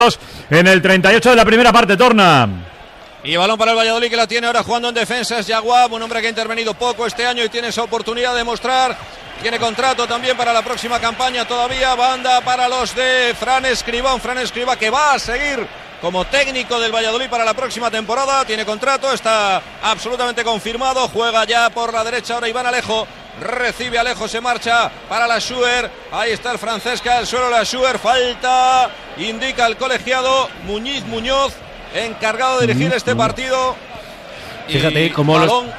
En el 38 de la primera parte, Torna. Y balón para el Valladolid, que la tiene ahora jugando en defensa. Es Yaguab, un hombre que ha intervenido poco este año y tiene esa oportunidad de mostrar. Tiene contrato también para la próxima campaña todavía. Banda para los de Fran Escribá. Un Fran Escribá que va a seguir como técnico del Valladolid para la próxima temporada. Tiene contrato, está absolutamente confirmado. Juega ya por la derecha ahora Iván Alejo. Recibe Alejo, se marcha para la Schuer. Ahí está el francés, cae al suelo la Schuer. Falta, indica el colegiado Muñoz, encargado de dirigir este partido. Fíjate cómo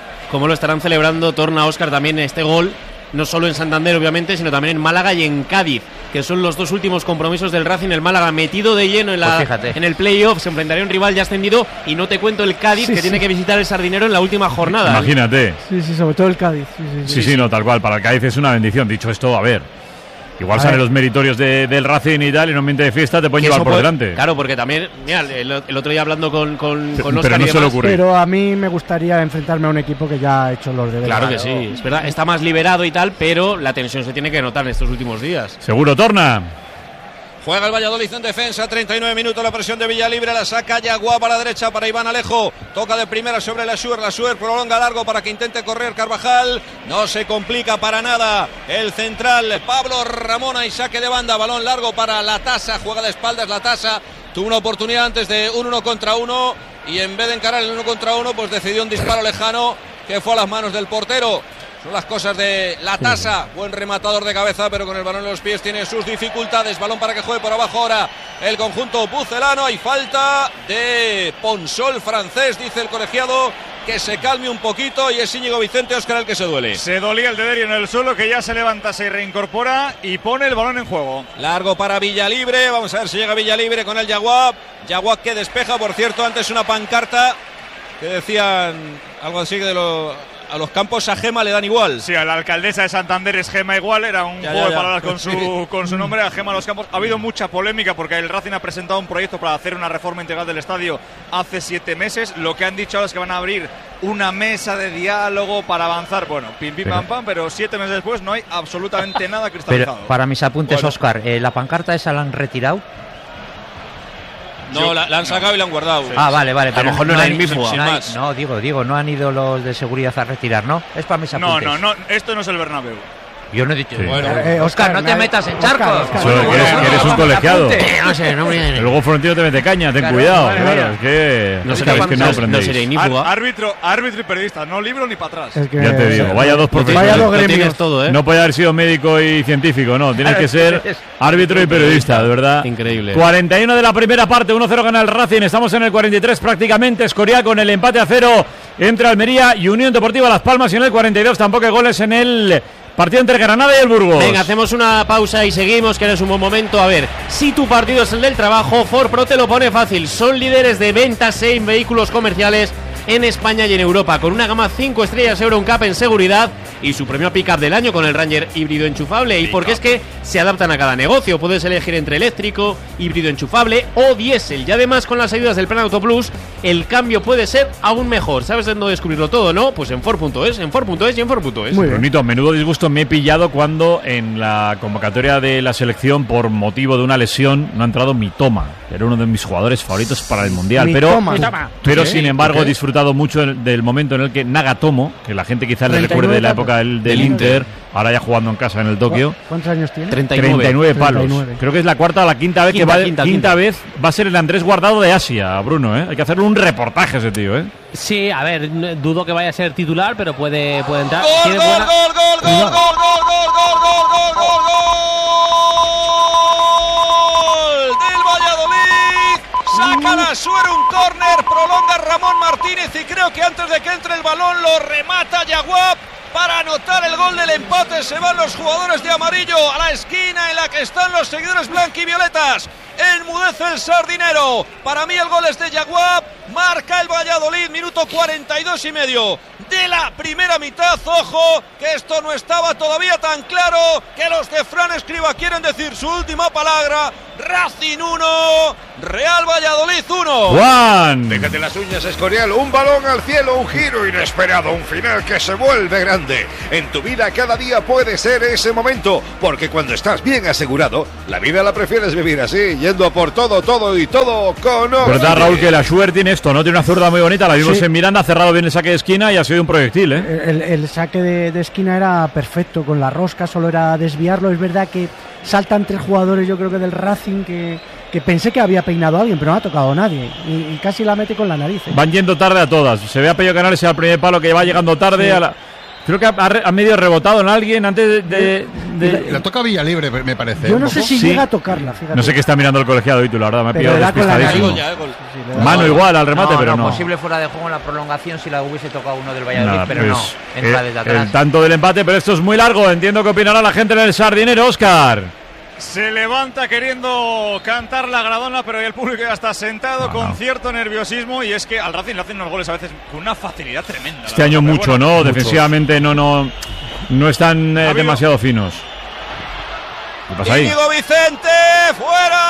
lo estarán celebrando, Torna, Óscar, también este gol. No solo en Santander, obviamente, sino también en Málaga y en Cádiz, que son los dos últimos compromisos del Racing. El Málaga metido de lleno en el playoff, se enfrentaría a un rival ya ascendido, y no te cuento el Cádiz, que tiene que visitar el Sardinero en la última jornada. Imagínate. Sí, sobre todo el Cádiz. Sí, no, tal cual. Para el Cádiz es una bendición. Dicho esto, a ver, igual salen los meritorios del Racing y tal, en un ambiente de fiesta te pueden llevar por delante. Claro, porque también, mira, el otro día hablando con Óscar, pero no suele ocurrir. Pero a mí me gustaría enfrentarme a un equipo que ya ha hecho los deberes. Claro que sí, es verdad, está más liberado y tal, pero la tensión se tiene que notar en estos últimos días. Seguro, Torna. Juega el Valladolid en defensa, 39 minutos, la presión de Villalibre, la saca Yaguab a la derecha para Iván Alejo, toca de primera sobre la Schuer prolonga largo para que intente correr Carvajal, no se complica para nada el central Pablo Ramón, y saque de banda, balón largo para Latasa, juega de espaldas Latasa, tuvo una oportunidad antes de un 1 contra 1 y en vez de encarar el 1 contra 1 pues decidió un disparo lejano que fue a las manos del portero. Son las cosas de Latasa, buen rematador de cabeza, pero con el balón en los pies tiene sus dificultades. Balón para que juegue por abajo ahora el conjunto pucelano. Hay falta de Ponsol francés, dice el colegiado, que se calme un poquito, y es Íñigo Vicente Óscar el que se duele. Se dolía el Dederio en el suelo, que ya se levanta, se reincorpora y pone el balón en juego. Largo para Villalibre, vamos a ver si llega Villalibre con el Yaguab. Yaguab que despeja, por cierto, antes una pancarta que decían algo así de a los campos a Gema le dan igual. Sí, a la alcaldesa de Santander es Gema igual, era un juego de palabras con su nombre, a Gema los campos. Ha habido mucha polémica porque el Racing ha presentado un proyecto para hacer una reforma integral del estadio hace 7 meses. Lo que han dicho ahora es que van a abrir una mesa de diálogo para avanzar. Bueno, pim pam pam, pero 7 meses después no hay absolutamente nada cristalizado. Pero para mis apuntes, Óscar, ¿la pancarta esa la han retirado? No, la han sacado y la han guardado. Ah, vale. A lo mejor no era el mismo. No, digo, no han ido los de seguridad a retirar, ¿no? Es para mis apuntes. No, esto no es el Bernabéu. Yo no he dicho. Sí. Bueno, Óscar, no te metas en charcos. Eres un colegiado. No sé, Luego Florentino te mete caña, ten cuidado. Claro, es que no sería inífugo. Árbitro y periodista, no libro ni para atrás. Ya te digo, vaya dos profesionales. Vaya dos gremios. Todo, No puede haber sido médico y científico, no. Tienes que ser árbitro y periodista, de verdad. Increíble. 41 de la primera parte, 1-0 gana el Racing. Estamos en el 43 prácticamente. Escorial con el empate a 0 entre Almería y Unión Deportiva Las Palmas. Y en el 42 tampoco hay goles en el partido entre Granada y el Burgos. Venga, hacemos una pausa y seguimos, que es un buen momento. A ver, si tu partido es el del trabajo, Ford Pro te lo pone fácil. Son líderes de ventas en vehículos comerciales en España y en Europa, con una gama 5 estrellas Euro NCAP en seguridad y su premio pick-up del año con el Ranger híbrido enchufable. Y porque es que se adaptan a cada negocio, puedes elegir entre eléctrico, híbrido enchufable o diésel. Y además, con las ayudas del Plan Auto Plus, el cambio puede ser aún mejor. ¿Sabes dónde descubrirlo todo, no? Pues en Ford.es y en Ford.es. Muy bonito. Menudo disgusto me he pillado cuando en la convocatoria de la selección, por motivo de una lesión, no ha entrado Mitoma. Era uno de mis jugadores favoritos para el Mundial. Pero sin embargo, he disfrutado mucho del momento en el que Nagatomo, que la gente quizás le recuerde de la época del Inter, ahora ya jugando en casa en el Tokio. ¿Cuántos años tiene? 39 palos. Creo que es la cuarta o la quinta vez quinta vez va a ser el Andrés Guardado de Asia, Bruno, ¿eh? Hay que hacerle un reportaje a ese tío, ¿eh? Sí, a ver, dudo que vaya a ser titular, pero puede entrar. ¡Gol del Valladolid! Saca la Schuer, un córner, prolonga Ramón Martínez y creo que antes de que entre el balón lo remata Yaguab para anotar el gol del empate. Se van los jugadores de amarillo a la esquina en la que están los seguidores blanquivioletas. Enmudece el Sardinero. Para mí el gol es de Yaguab. Marca el Valladolid, minuto 42 y medio de la primera mitad. Ojo, que esto no estaba todavía tan claro, que los de Fran Escribá quieren decir su última palabra. Racing 1, Real Valladolid 1. Juan, déjate las uñas, Escorial. Un balón al cielo, un giro inesperado, un final que se vuelve grande. En tu vida cada día puede ser ese momento, porque cuando estás bien asegurado, la vida la prefieres vivir así. yendo por todo con verdad, Raúl, que la Schuer tiene esto, ¿no? Tiene una zurda muy bonita, la vimos en Miranda, ha cerrado bien el saque de esquina y ha sido un proyectil, ¿eh? El saque de esquina era perfecto, con la rosca, solo era desviarlo. Es verdad que saltan 3 jugadores, yo creo que del Racing, que pensé que había peinado a alguien, pero no ha tocado a nadie, y casi la mete con la nariz, ¿eh? Van yendo tarde a todas, se ve a Pello Canales al primer palo que va llegando tarde, sí. Creo que ha medio rebotado en alguien antes de... La toca Villalibre, me parece. Yo no sé si llega a tocarla, fíjate. No sé qué está mirando el colegiado, y tú, la verdad, me ha pillado despistadísimo. Mano igual al remate, pero no. Posible fuera de juego en la prolongación si la hubiese tocado uno del Valladolid, pero no, entra desde atrás. El tanto del empate, pero esto es muy largo, entiendo que opinará la gente en el Sardinero, Óscar. Se levanta queriendo cantar la gradona, pero el público ya está sentado con cierto nerviosismo, y es que al Racing le hacen unos goles a veces con una facilidad tremenda. Este año mucho, ¿no? Muchos. Defensivamente no están demasiado finos. ¿Qué pasa ahí? Íñigo Vicente, fuera.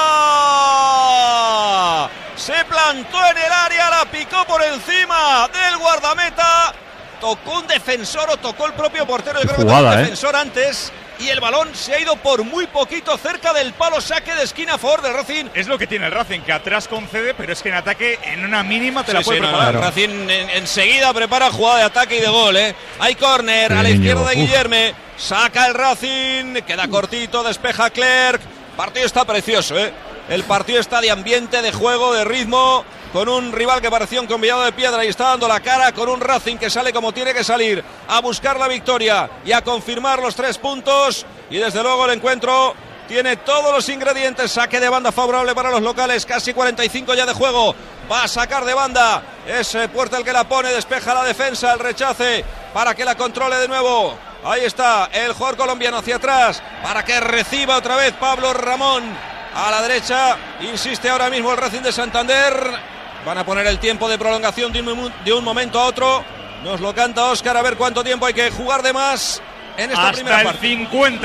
Se plantó en el área, la picó por encima del guardameta. Tocó un defensor o tocó el propio portero. Yo creo que tocó un defensor antes. Y el balón se ha ido por muy poquito cerca del palo, saque de esquina a favor del Racing. Es lo que tiene el Racing, que atrás concede, pero es que en ataque en una mínima te la puede preparar. El Racing enseguida prepara jugada de ataque y de gol, ¿eh? Hay córner a la izquierda de Guillerme, saca el Racing, queda cortito, despeja Clerc. El partido está precioso, ¿eh? El partido está de ambiente, de juego, de ritmo, con un rival que parecía un convidado de piedra y está dando la cara, con un Racing que sale como tiene que salir, a buscar la victoria y a confirmar los 3 puntos. Y desde luego el encuentro tiene todos los ingredientes. Saque de banda favorable para los locales, casi 45 ya de juego. Va a sacar de banda, es Puerta el que la pone, despeja la defensa, el rechace para que la controle de nuevo. Ahí está el jugador colombiano hacia atrás para que reciba otra vez Pablo Ramón. A la derecha, insiste ahora mismo el Racing de Santander. Van a poner el tiempo de prolongación de un momento a otro. Nos lo canta Óscar, a ver cuánto tiempo hay que jugar de más en esta primera parte. Hasta el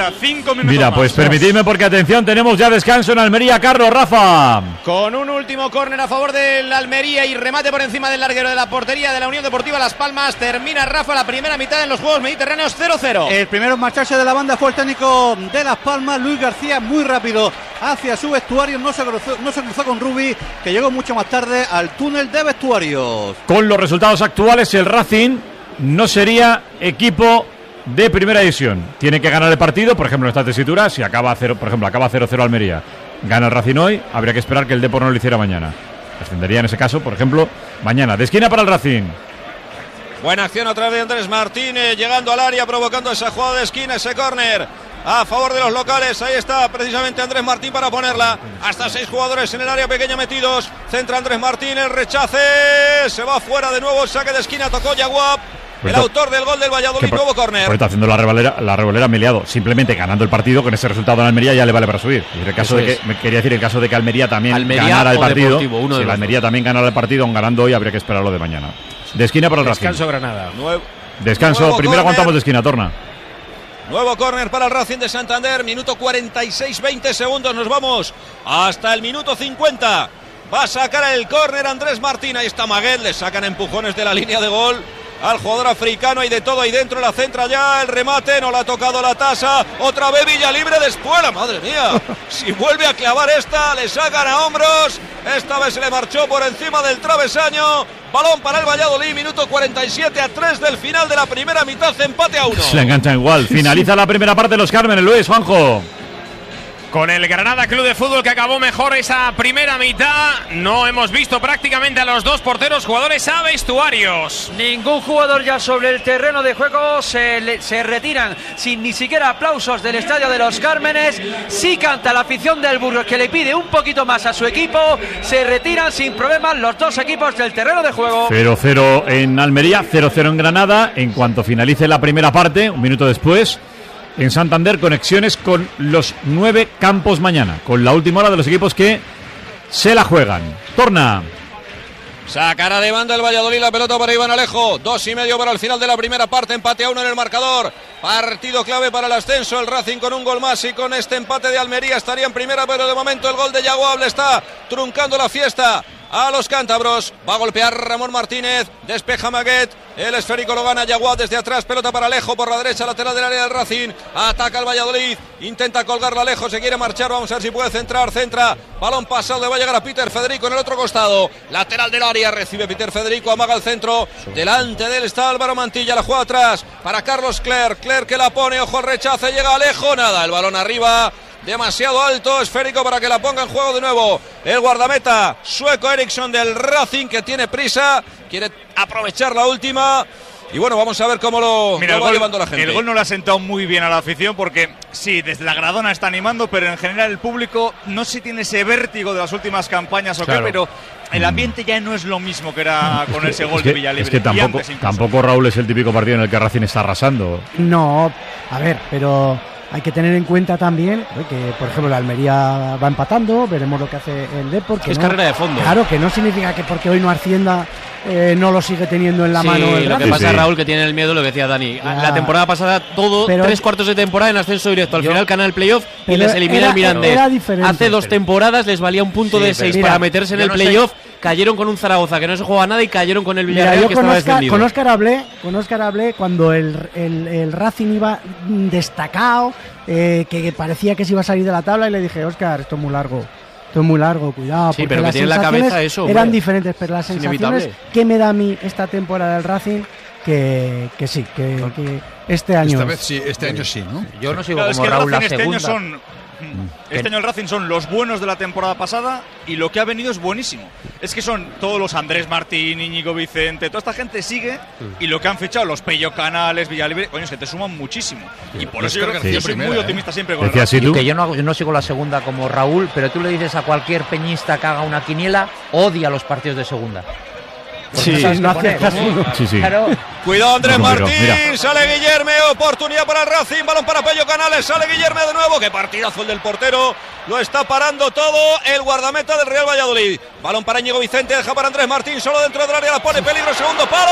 55 minutos. Mira, pues permitidme, porque atención, tenemos ya descanso en Almería. Carlos, Rafa. Con un último córner a favor del Almería y remate por encima del larguero de la portería de la Unión Deportiva Las Palmas. Termina, Rafa, la primera mitad en los Juegos Mediterráneos 0-0. El primero en marcharse de la banda fue el técnico de Las Palmas, Luis García, muy rápido hacia su vestuario. No se cruzó con Rubi, que llegó mucho más tarde al túnel de vestuarios. Con los resultados actuales, el Racing no sería equipo de primera división. Tiene que ganar el partido, por ejemplo, en esta tesitura, si acaba 0-0 Almería, gana el Racing hoy, habría que esperar que el Depor no lo hiciera mañana. Ascendería en ese caso, por ejemplo, mañana. De esquina para el Racing. Buena acción otra vez de Andrés Martínez, llegando al área, provocando esa jugada de esquina, ese córner a favor de los locales. Ahí está precisamente Andrés Martín para ponerla. Hasta 6 jugadores en el área pequeña metidos. Centra Andrés Martín, el rechace, se va fuera de nuevo, el saque de esquina, tocó Yaguap. El autor del gol del Valladolid, nuevo córner. Está haciendo la revolera Meliado, simplemente ganando el partido. Con ese resultado en Almería ya le vale para subir. Y en el caso el caso de que Almería también ganara el partido, si el Almería también ganara el partido, aun ganando hoy, habría que esperarlo de mañana. De esquina para el Racing. Descanso Granada. Descanso, primero aguantamos de esquina, Torna. Nuevo córner para el Racing de Santander, minuto 46, 20 segundos, nos vamos hasta el minuto 50. Va a sacar el córner Andrés Martín, ahí está Maguel, le sacan empujones de la línea de gol al jugador africano, y de todo ahí dentro, la centra ya, el remate, no le ha tocado la tasa, otra vez Villalibre de espuela, madre mía, si vuelve a clavar esta, le sacan a hombros, esta vez se le marchó por encima del travesaño, balón para el Valladolid, minuto 47 a 3 del final de la primera mitad, empate a 1. Se le enganchan igual, finaliza la primera parte de los Cármenes, Luis, Juanjo. Con el Granada Club de Fútbol, que acabó mejor esa primera mitad, no hemos visto prácticamente a los 2 porteros jugadores a vestuarios. Ningún jugador ya sobre el terreno de juego, se retiran sin ni siquiera aplausos del estadio de los Cármenes. Sí canta la afición del Burgos, que le pide un poquito más a su equipo. Se retiran sin problemas los 2 equipos del terreno de juego. 0-0 en Almería, 0-0 en Granada. En cuanto finalice la primera parte, un minuto después, en Santander, conexiones con los 9 campos mañana, con la última hora de los equipos que se la juegan. Torna. Sacará de banda el Valladolid la pelota para Iván Alejo. 2:30 para el final de la primera parte. Empate a 1 en el marcador. Partido clave para el ascenso. El Racing con un gol más, y con este empate de Almería estaría en primera, pero de momento el gol de Yaguab le está truncando la fiesta a los cántabros. Va a golpear Ramón Martínez, despeja Maguet, el esférico lo gana Yaguá desde atrás, pelota para Alejo por la derecha, lateral del área del Racing, ataca el Valladolid, intenta colgarla Alejo, se quiere marchar, vamos a ver si puede centrar, centra, balón pasado, le va a llegar a Peter Federico en el otro costado, lateral del área, recibe Peter Federico, amaga el centro, delante de él está Álvaro Mantilla, la juega atrás para Carlos Clerc que la pone, ojo al rechace, llega Alejo, nada, el balón arriba, demasiado alto, esférico para que la ponga en juego de nuevo el guardameta sueco Eriksson del Racing, que tiene prisa, quiere aprovechar la última. Y bueno, vamos a ver cómo lo va llevando la gente. El gol no le ha sentado muy bien a la afición porque sí, desde la gradona está animando, pero en general el público no sé si tiene ese vértigo de las últimas campañas o qué, pero el ambiente ya no es lo mismo que era con ese gol de Villalibre. Es que tampoco Raúl es el típico partido en el que Racing está arrasando. No, a ver, pero hay que tener en cuenta también que, por ejemplo, la Almería va empatando, veremos lo que hace el Depor. Es carrera de fondo. Claro, que no significa que porque hoy no ascienda no lo sigue teniendo en la mano el lo que pasa, Raúl, que tiene el miedo, lo que decía Dani. La temporada pasada, tres cuartos de temporada en ascenso directo. Al final gana el playoff y les elimina el Mirandés. Hace 2 temporadas les valía un punto de 6 para meterse en el playoff. Cayeron con un Zaragoza que no se jugaba nada y cayeron con el Villarreal, que estaba descendido. Con Óscar hablé cuando el Racing iba destacado, que parecía que se iba a salir de la tabla, y le dije: Óscar, esto es muy largo, cuidado. Sí, pero que tiene en la cabeza eso. Eran diferentes, pero las sensaciones que me da a mí esta temporada del Racing, que sí, que este año. Esta vez sí, este año sí, ¿no? Yo no sigo como Raúl la segunda. Este año el Racing son los buenos de la temporada pasada y lo que ha venido es buenísimo. Es que son todos los Andrés Martín, Íñigo Vicente, toda esta gente sigue, y lo que han fichado, los Pello Canales, Villalibre, coño, es que te suman muchísimo. Y por eso yo soy muy optimista siempre con el Racing. Que yo no sigo la segunda como Raúl, pero tú le dices a cualquier peñista que haga una quiniela, odia los partidos de segunda. Sí, no hace caso. Sí. Claro. Cuidado Andrés Martín, sale Guillerme, oportunidad para el Racing, balón para Pello Canales, sale Guillerme de nuevo, qué partidazo el del portero, lo está parando todo el guardameta del Real Valladolid. Balón para Íñigo Vicente, deja para Andrés Martín, solo dentro del área, la pone, peligro, segundo palo.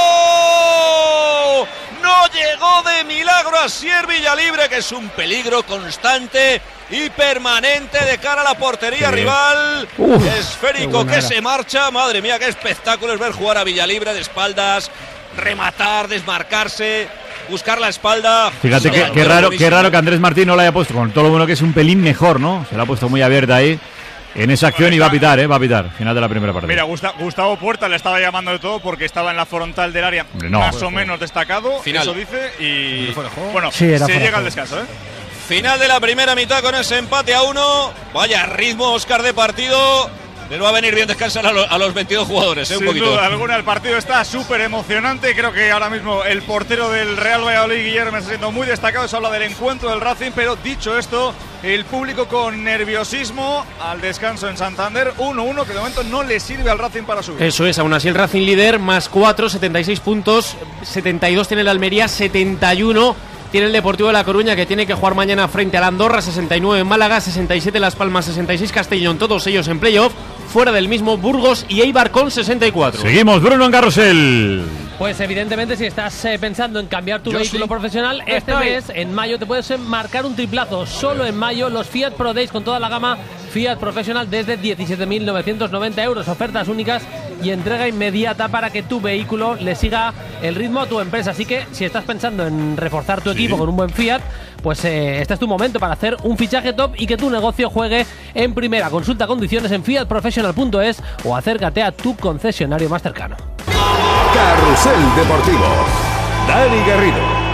No llegó de milagro a Asier Villalibre, que es un peligro constante y permanente de cara a la portería rival. Esférico que se marcha. Madre mía, qué espectáculo es ver jugar a Villalibre de espaldas, rematar, desmarcarse, buscar la espalda. Fíjate qué raro que Andrés Martín no la haya puesto, con todo lo bueno que es, un pelín mejor, ¿no? Se la ha puesto muy abierta ahí en esa acción y va a pitar, final de la primera parte. Mira, Gustavo Puerta le estaba llamando de todo porque estaba en la frontal del área, más o menos destacado, final. Eso dice, y bueno, sí, se llega al descanso, Final de la primera mitad con ese empate a 1. Vaya ritmo, Óscar, de partido. Les va a venir bien descansar a los 22 jugadores, un poquito. Sin duda alguna, el partido está súper emocionante. Creo que ahora mismo el portero del Real Valladolid, Guillermo, está siendo muy destacado. Se habla del encuentro del Racing, pero dicho esto, el público con nerviosismo al descanso en Santander. 1-1, que de momento no le sirve al Racing para subir. Eso es, aún así el Racing líder, más 4, 76 puntos. 72 tiene el Almería, 71 tiene el Deportivo de La Coruña, que tiene que jugar mañana frente al Andorra, 69 en Málaga, 67 Las Palmas, 66 Castellón, todos ellos en playoff. Fuera del mismo Burgos y Eibar con 64. Seguimos, Bruno, en Carrusel. Pues evidentemente, si estás pensando en cambiar tu vehículo profesional, este mes, en mayo, te puedes marcar un triplazo. Solo en mayo, los Fiat Pro Days con toda la gama Fiat Professional desde 17.990 euros. Ofertas únicas y entrega inmediata para que tu vehículo le siga el ritmo a tu empresa. Así que si estás pensando en reforzar tu equipo con un buen Fiat, pues este es tu momento para hacer un fichaje top y que tu negocio juegue en primera. Consulta condiciones en fiatprofessional.es o acércate a tu concesionario más cercano. Carrusel Deportivo. Dani Garrido.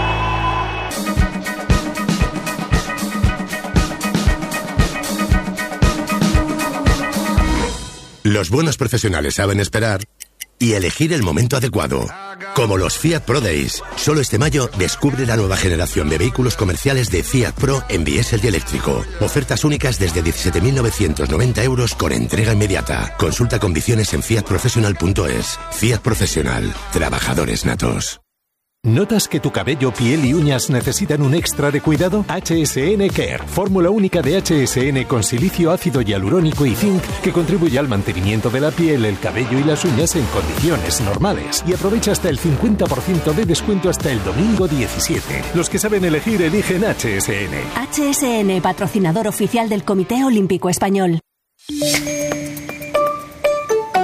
Los buenos profesionales saben esperar y elegir el momento adecuado. Como los Fiat Pro Days. Solo este mayo descubre la nueva generación de vehículos comerciales de Fiat Pro en diésel y eléctrico. Ofertas únicas desde 17.990 euros con entrega inmediata. Consulta condiciones en fiatprofessional.es. Fiat Professional. Trabajadores natos. ¿Notas que tu cabello, piel y uñas necesitan un extra de cuidado? HSN Care, fórmula única de HSN con silicio, ácido hialurónico y zinc que contribuye al mantenimiento de la piel, el cabello y las uñas en condiciones normales. Y aprovecha hasta el 50% de descuento hasta el domingo 17. Los que saben elegir eligen HSN. HSN, patrocinador oficial del Comité Olímpico Español.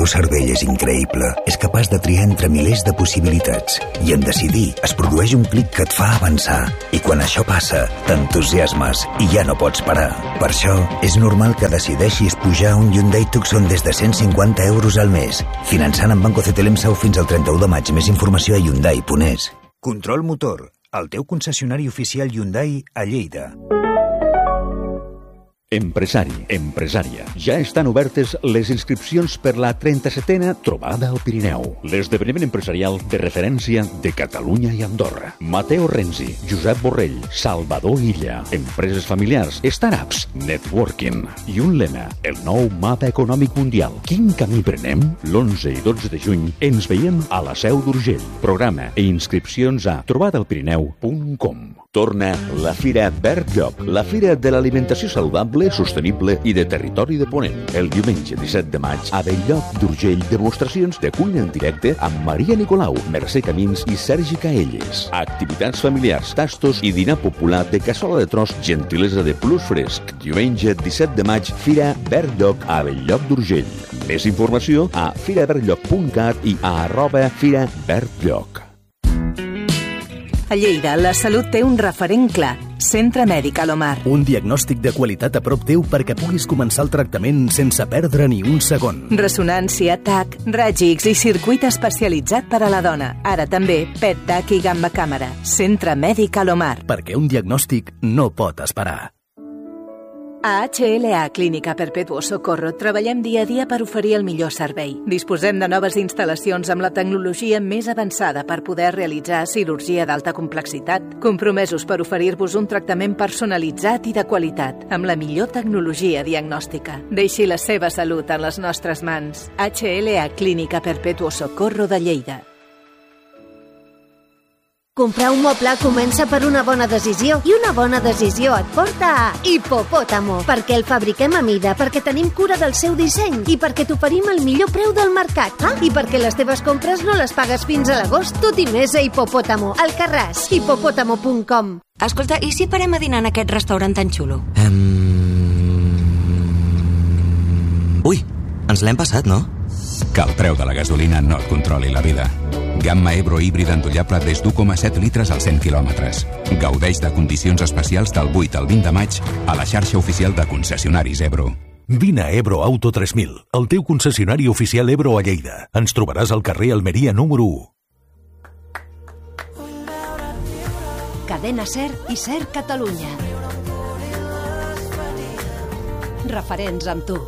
cervell és increïble. És capaç de triar entre milers de possibilitats. I en decidir es produeix un clic que et fa avançar. I quan això passa, t'entusiasmes i ja no pots parar. Per això, és normal que decideixis pujar un Hyundai Tucson des de 150 euros al mes. Finançant amb Banco CTLM Sau fins al 31 de maig. Més informació a Hyundai.es. Control Motor, el teu concessionari oficial Hyundai a Lleida. Empresari, empresària. Ja estan obertes les inscripcions per la 37a Trobada al Pirineu, l'esdeveniment empresarial de referència de Catalunya i Andorra. Mateo Renzi, Josep Borrell, Salvador Illa, empreses familiars, startups, networking i un lema, el nou mapa econòmic mundial. Quin camí prenem? L'11 i 12 de juny ens veiem a la Seu d'Urgell. Programa i inscripcions a trobadalpirineu.com. Torna la Fira Verd Lloc, la fira de l'alimentació saludable, sostenible i de territori de Ponent. El diumenge 17 de maig a Bell-lloc d'Urgell, demostracions de cuina en directe amb Maria Nicolau, Mercè Camins i Sergi Caelles. Activitats familiars, tastos i dinar popular de cassola de tros, gentilesa de plus fresc. Diumenge 17 de maig, Fira Verd Lloc a Bell-lloc d'Urgell. Més informació a firaverdlloc.cat i a @firaverdlloc. A Lleida, la salut té un referent clar. Centre Mèdic Alomar. Un diagnòstic de qualitat a prop teu perquè puguis començar el tractament sense perdre ni un segon. Resonància, TAC, raigs i circuit especialitzat per a la dona. Ara també PET, TAC i gamma càmera. Centre Mèdic Alomar. Perquè un diagnòstic no pot esperar. A HLA Clínica Perpetuo Socorro treballem dia a dia per oferir el millor servei. Disposem de noves instal·lacions amb la tecnologia més avançada per poder realitzar cirurgia d'alta complexitat, compromesos per oferir-vos un tractament personalitzat i de qualitat, amb la millor tecnologia diagnòstica. Deixi la seva salut en les nostres mans. HLA Clínica Perpetuo Socorro de Lleida. Comprar un moble comença per una bona decisió i una bona decisió et porta a Hipopótamo, perquè el fabriquem a mida, perquè tenim cura del seu disseny i perquè t'oferim el millor preu del mercat. I perquè les teves compres no les pagues fins a l'agost, tot i més a Hipopótamo, al Carràs, hipopótamo.com. Escolta, i si parem a dinar en aquest restaurant tan xulo? Ui, ens l'hem passat, no? Que el preu de la gasolina no et controli la vida. Gamma Ebro híbrida endollable des d'1,7 litres als 100 quilòmetres. Gaudeix de condicions especials del 8 al 20 de maig a la xarxa oficial de concessionaris Ebro. Vine a Ebro Auto 3000, el teu concessionari oficial Ebro a Lleida. Ens trobaràs al carrer Almeria número 1. Cadena SER i SER Catalunya. Referents amb tu.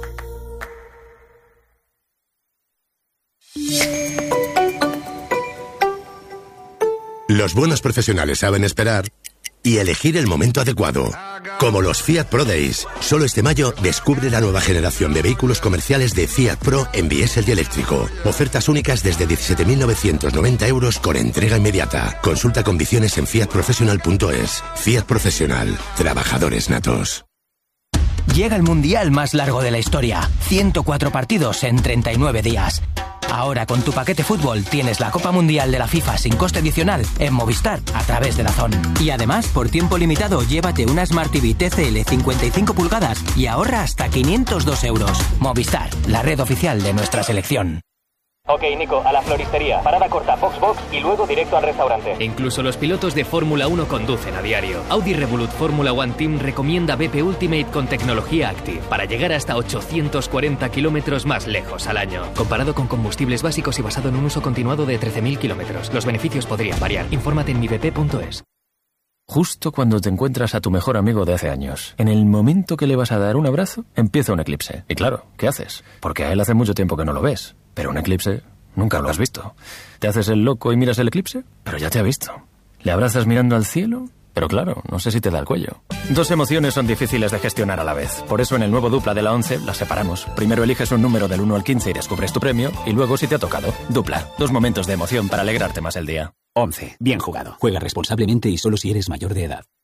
Los buenos profesionales saben esperar y elegir el momento adecuado. Como los Fiat Pro Days. Solo este mayo descubre la nueva generación de vehículos comerciales de Fiat Pro en diésel y eléctrico. Ofertas únicas desde 17.990 euros con entrega inmediata. Consulta condiciones en fiatprofessional.es. Fiat Profesional. Trabajadores natos. Llega el mundial más largo de la historia. 104 partidos en 39 días. Ahora con tu paquete fútbol tienes la Copa Mundial de la FIFA sin coste adicional en Movistar a través de DAZN. Y además, por tiempo limitado, llévate una Smart TV TCL 55 pulgadas y ahorra hasta 502 euros. Movistar, la red oficial de nuestra selección. Ok, Nico, a la floristería. Parada corta, Box y luego directo al restaurante. Incluso los pilotos de Fórmula 1 conducen a diario. Audi Revolut Fórmula One Team recomienda BP Ultimate con tecnología Active para llegar hasta 840 kilómetros más lejos al año. Comparado con combustibles básicos y basado en un uso continuado de 13.000 kilómetros. Los beneficios podrían variar. Infórmate en mibp.es. Justo cuando te encuentras a tu mejor amigo de hace años, en el momento que le vas a dar un abrazo, empieza un eclipse. Y claro, ¿qué haces? Porque a él hace mucho tiempo que no lo ves. Pero un eclipse nunca lo has visto. Te haces el loco y miras el eclipse, pero ya te ha visto. Le abrazas mirando al cielo, pero claro, no sé si te da el cuello. Dos emociones son difíciles de gestionar a la vez. Por eso en el nuevo Dupla de la 11 las separamos. Primero eliges un número del 1 al 15 y descubres tu premio, y luego si te ha tocado. Dupla, dos momentos de emoción para alegrarte más el día. 11. Bien jugado. Juega responsablemente y solo si eres mayor de edad.